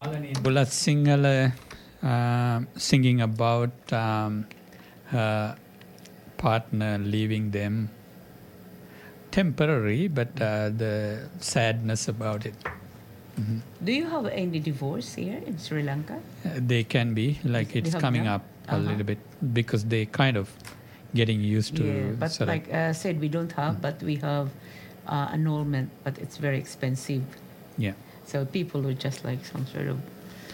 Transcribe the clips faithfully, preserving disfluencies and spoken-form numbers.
Bulat Sinhala uh, singing about um, her partner leaving them temporary, but uh, the sadness about it. Mm-hmm. Do you have any divorce here in Sri Lanka? Uh, they can be, like it's coming that? up uh-huh. a little bit because they kind of getting used to. Yeah, but like I uh, said, we don't have, mm. but we have uh, annulment, but it's very expensive. Yeah. So people would just like some sort of,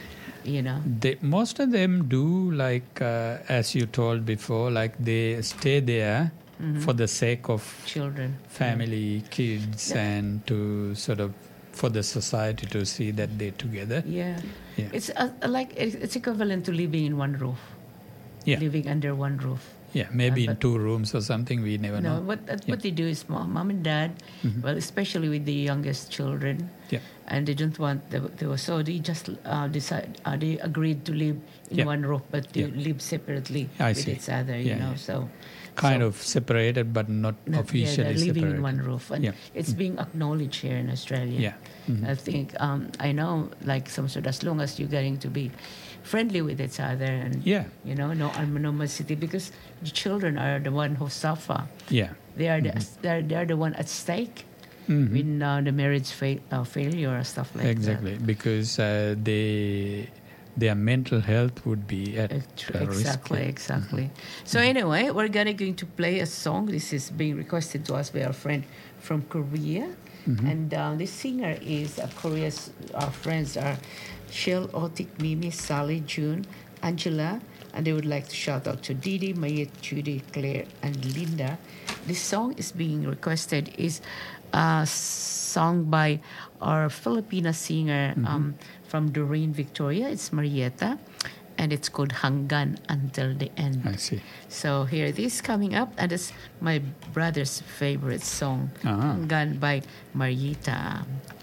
you know. They, most of them do like, uh, as you told before, like they stay there mm-hmm. for the sake of children, family, yeah. kids, yeah. and to sort of for the society to see that they're together. Yeah, yeah. It's uh, like it's equivalent to living in one roof. Yeah, living under one roof. Yeah, maybe uh, in two rooms or something. We never no, know. What uh, yeah. what they do is mom, mom and dad. Mm-hmm. Well, especially with the youngest children. Yeah. And they don't want the, they were so they just uh, decide uh, they agreed to live in yeah. one roof, but they yeah. live separately I with see. each other. You yeah, know, yeah. so kind so, of separated, but not, not officially yeah, they're living separated. in one roof, and yeah. it's mm-hmm. being acknowledged here in Australia. Yeah. Mm-hmm. I think um, I know, like some sort. As long as you're getting to be friendly with each other, and yeah. you know, no animosity, because the children are the one who suffer. Yeah. They are mm-hmm. the they're, they're the one at stake. Mm-hmm. In uh, the marriage fa- uh, failure or stuff like exactly. that. Exactly, because uh, they, their mental health would be at uh, exactly, risk. exactly. Mm-hmm. So anyway, we're gonna going to play a song. This is being requested to us by our friend from Korea, mm-hmm. and uh, this singer is uh, Korea's. Our friends are Shell, Otik, Mimi, Sally, June, Angela, and they would like to shout out to Didi, Mayet, Judy, Claire, and Linda. This song is being requested is a song by our Filipina singer mm-hmm. um, from Doreen, Victoria. It's Marietta, and it's called Hanggan Until the End. I see. So here it is coming up, and it's my brother's favorite song, uh-huh. Hanggan by Marietta.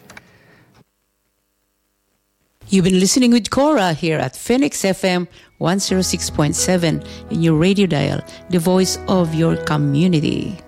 You've been listening with Cora here at Phoenix F M one oh six point seven in your radio dial, the voice of your community.